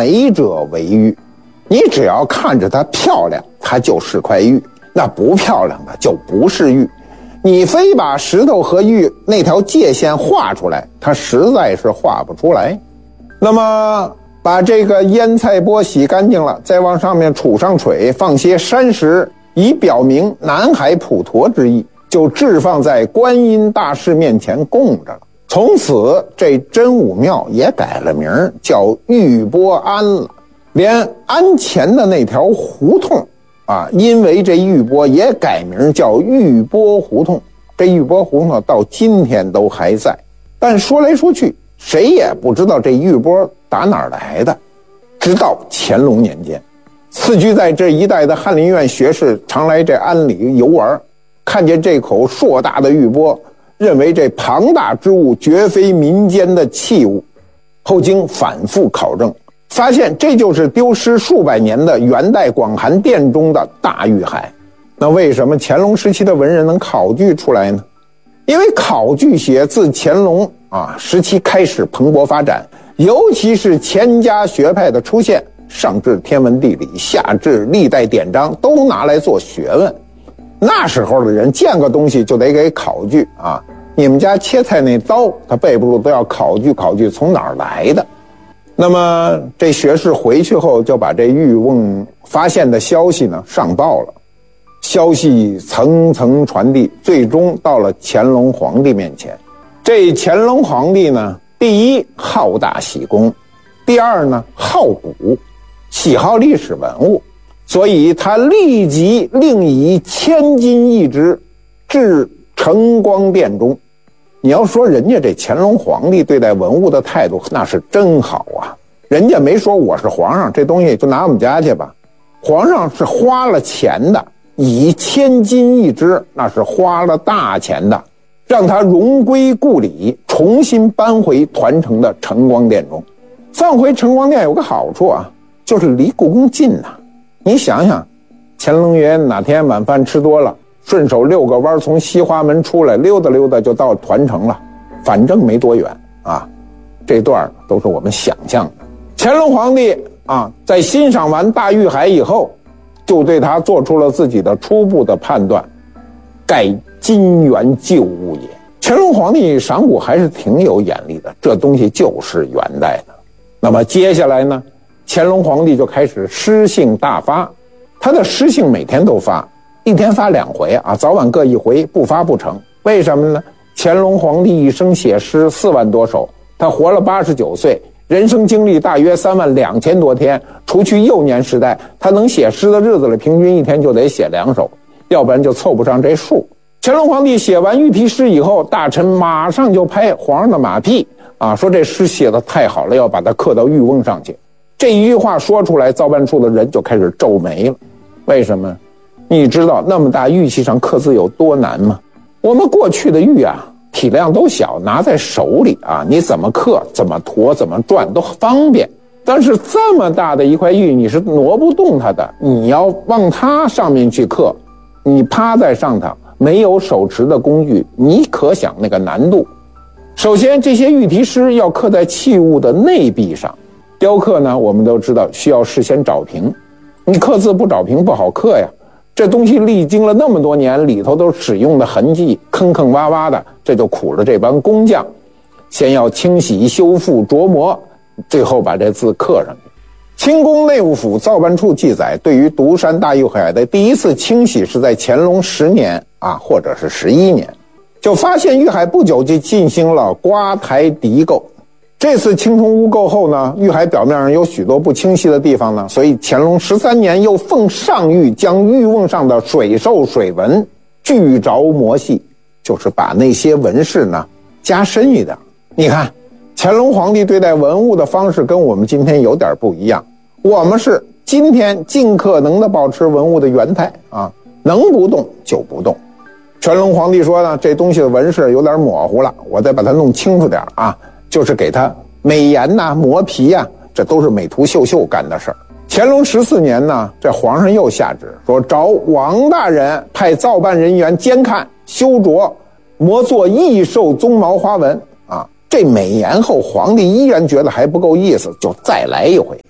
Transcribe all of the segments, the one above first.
美者为玉。你只要看着它漂亮，它就是块玉；那不漂亮的就不是玉。你非把石头和玉那条界限画出来，它实在是画不出来。那么把这个腌菜钵洗干净了，再往上面杵上水，放些山石，以表明南海普陀之意，就置放在观音大士面前供着了。从此这真武庙也改了名，叫玉波庵了。连庵前的那条胡同因为这玉波也改名叫玉波胡同。这玉波胡同到今天都还在，但说来说去谁也不知道这玉波打哪儿来的。直到乾隆年间，次居在这一带的翰林院学士常来这庵里游玩，看见这口硕大的玉钵，认为这庞大之物绝非民间的器物，后经反复考证，发现这就是丢失数百年的元代广寒殿中的大玉骸。那为什么乾隆时期的文人能考据出来呢？因为考据学自乾隆时期开始蓬勃发展，尤其是钱家学派的出现，上至天文地理，下至历代典章，都拿来做学问。那时候的人见个东西就得给考据你们家切菜那刀，他背不住都要考据从哪儿来的。那么这学士回去后就把这玉瓮发现的消息呢上报了，消息层层传递，最终到了乾隆皇帝面前。这乾隆皇帝呢，第一好大喜功，第二呢好古，喜好历史文物，所以他立即令以1000金一支至承光殿中。你要说人家这乾隆皇帝对待文物的态度那是真好人家没说我是皇上，这东西就拿我们家去吧。皇上是花了钱的，以1000金一支，那是花了大钱的，让他荣归故里，重新搬回团城的承光殿中。放回承光殿有个好处就是离故宫近你想想，乾隆爷哪天晚饭吃多了，顺手遛个弯从西华门出来，溜达溜达就到团城了，反正没多远这段都是我们想象的。乾隆皇帝在欣赏完大玉骸以后，就对他做出了自己的初步的判断，盖金元旧物也。乾隆皇帝赏古还是挺有眼力的，这东西就是元代的。那么接下来呢，乾隆皇帝就开始诗信大发，他的诗信每天都发，一天发2回早晚各1回，不发不成。为什么呢？乾隆皇帝一生写诗4万多首，他活了89岁，人生经历大约32000多天，除去幼年时代，他能写诗的日子里，平均一天就得写2首，要不然就凑不上这数。乾隆皇帝写完御批诗以后，大臣马上就拍皇上的马屁说这诗写得太好了，要把它刻到玉瓮上去。这一句话说出来，造办处的人就开始皱眉了。为什么？你知道那么大玉器上刻字有多难吗？我们过去的玉体量都小，拿在手里你怎么刻怎么驮怎么转都方便。但是这么大的一块玉，你是挪不动它的，你要往它上面去刻，你趴在上头，没有手持的工具，你可想那个难度。首先这些玉题诗要刻在器物的内壁上，雕刻呢我们都知道需要事先找平，你刻字不找平不好刻呀。这东西历经了那么多年，里头都使用的痕迹坑坑洼洼的，这就苦了这帮工匠，先要清洗修复琢磨，最后把这字刻上去。清宫内务府造办处记载，对于独山大玉骸的第一次清洗是在乾隆10年或者是11年，就发现玉骸不久就进行了刮台涤垢。这次清除污垢后呢，玉骸表面上有许多不清晰的地方呢，所以乾隆13年又奉上谕，将玉瓮上的水兽水纹锯着磨细，就是把那些纹饰呢加深一点。你看乾隆皇帝对待文物的方式跟我们今天有点不一样，我们是今天尽可能的保持文物的原态能不动就不动。乾隆皇帝说呢，这东西的纹饰有点模糊了，我再把它弄清楚点就是给它美颜磨皮这都是美图秀秀干的事儿。乾隆14年呢，这皇上又下旨说，找王大人派造办人员监看修琢磨做异兽鬃毛花纹这美颜后，皇帝依然觉得还不够意思，就再来一回。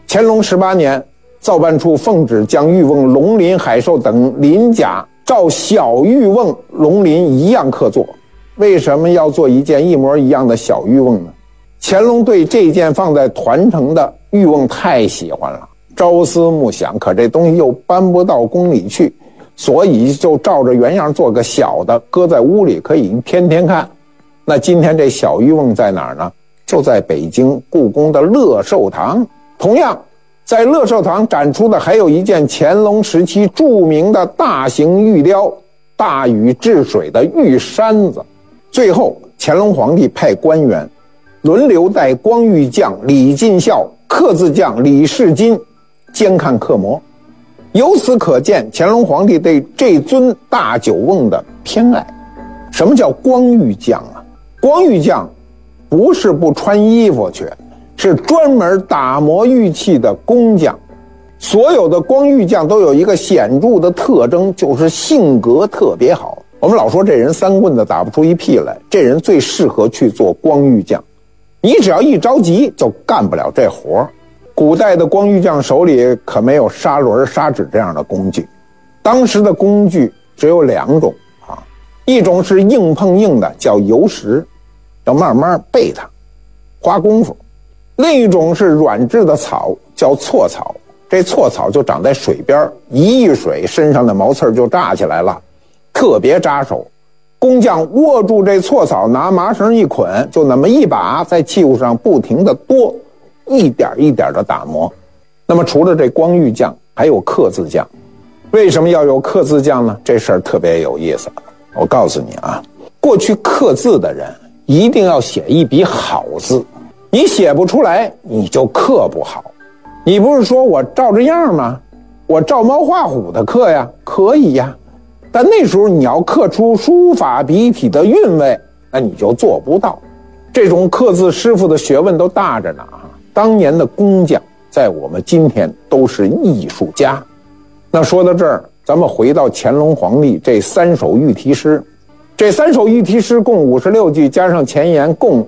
乾隆18年，造办处奉旨将玉瓮、龙鳞、海兽等鳞甲照小玉瓮、龙鳞一样刻作。为什么要做一件一模一样的小玉瓮呢？乾隆对这件放在团城的玉瓮太喜欢了，朝思暮想，可这东西又搬不到宫里去，所以就照着原样做个小的，搁在屋里可以天天看。那今天这小玉瓮在哪儿呢？就在北京故宫的乐寿堂。同样在乐寿堂展出的还有一件乾隆时期著名的大型玉雕大禹治水的玉山子。最后乾隆皇帝派官员轮流带光玉匠李进孝、刻字匠李世金监看刻模。由此可见乾隆皇帝对这尊大酒瓮的偏爱。什么叫光玉匠啊？光玉匠不是不穿衣服去，是专门打磨玉器的工匠。所有的光玉匠都有一个显著的特征，就是性格特别好。我们老说这人三棍子打不出一屁来，这人最适合去做光玉匠。你只要一着急就干不了这活。古代的光玉匠手里可没有砂轮、砂纸这样的工具，当时的工具只有2种啊，一种是硬碰硬的，叫油石，要慢慢背它，花功夫；另一种是软质的草，叫错草，这错草就长在水边，一遇水身上的毛刺就炸起来了，特别扎手。工匠握住这错草，拿麻绳一捆，就那么一把在器物上不停地剁，一点一点的打磨。那么除了这光玉匠，还有刻字匠。为什么要有刻字匠呢？这事儿特别有意思。我告诉你啊，过去刻字的人一定要写一笔好字，你写不出来你就刻不好。你不是说我照着样吗？我照猫画虎的刻呀，可以呀，但那时候你要刻出书法笔体的韵味，那你就做不到。这种刻字师傅的学问都大着呢啊！当年的工匠在我们今天都是艺术家。那说到这儿，咱们回到乾隆皇帝这3首御题诗。这3首御题诗共56句，加上前言共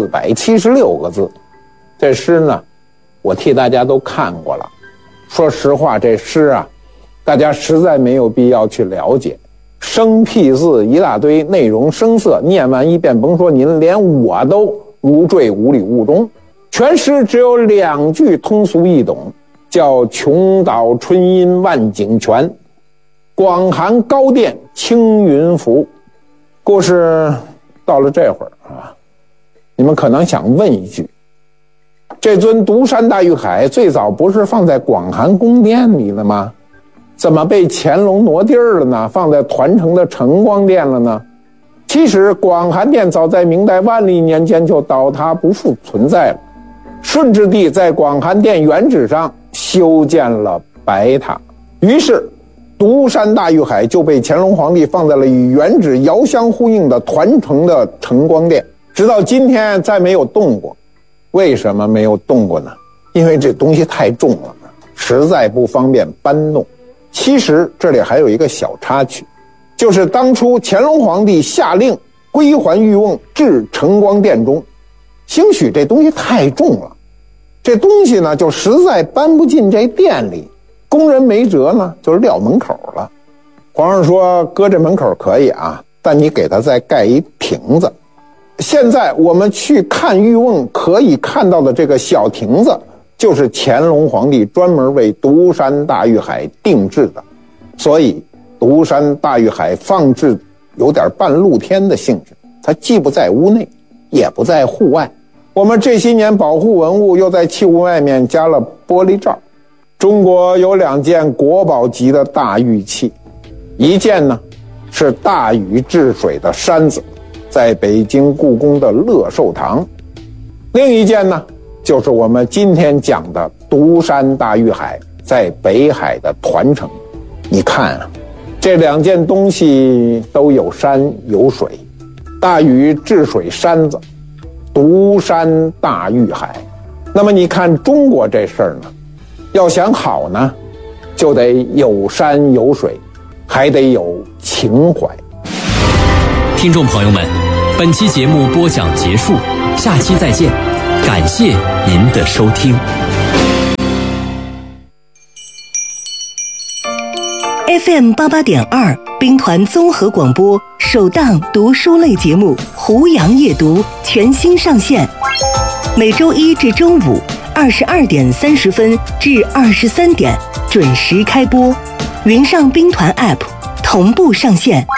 476个字。这诗呢，我替大家都看过了。说实话，这诗啊，大家实在没有必要去了解，生僻字一大堆，内容生涩，念完一遍甭说您，连我都如坠五里雾中。全诗只有2句通俗易懂，叫琼岛春阴万景泉，广寒高殿青云浮。故事到了这会儿啊，你们可能想问一句，这尊独山大玉海最早不是放在广寒宫殿里了吗？怎么被乾隆挪地儿了呢？放在团城的承光殿了呢？其实广寒殿早在明代万历年间就倒塌不复存在了。顺治帝在广寒殿原址上修建了白塔，于是独山大玉海就被乾隆皇帝放在了与原址遥相呼应的团城的承光殿，直到今天再没有动过。为什么没有动过呢？因为这东西太重了，实在不方便搬动。其实这里还有一个小插曲，就是当初乾隆皇帝下令归还玉瓮至承光殿中，兴许这东西太重了，这东西呢就实在搬不进这殿里，工人没辙呢，就是撂门口了。皇上说搁这门口可以啊，但你给他再盖一亭子。现在我们去看玉瓮可以看到的这个小亭子，就是乾隆皇帝专门为独山大玉海定制的，所以独山大玉海放置有点半露天的性质，它既不在屋内也不在户外。我们这些年保护文物又在器物外面加了玻璃罩。中国有2件国宝级的大玉器，一件呢是大禹治水的山子，在北京故宫的乐寿堂；另一件呢就是我们今天讲的独山大玉海，在北海的团城。你看啊，这2件东西都有山有水，大禹治水山子，独山大玉海。那么你看中国这事儿呢，要想好呢，就得有山有水，还得有情怀。 听众朋友们，本期节目播讲结束，下期再见，感谢您的收听。 FM 88.2兵团综合广播首档读书类节目《胡杨夜读》全新上线，每周一至周五22点30分至23点准时开播，云上兵团 App 同步上线。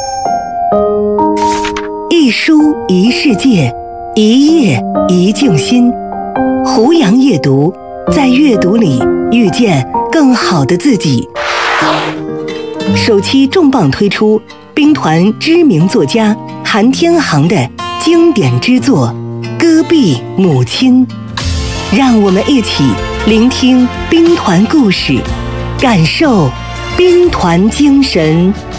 一书一世界，一页一静心。胡杨夜读，在阅读里遇见更好的自己。首期重磅推出兵团知名作家韩天航的经典之作《戈壁母亲》，让我们一起聆听兵团故事，感受兵团精神。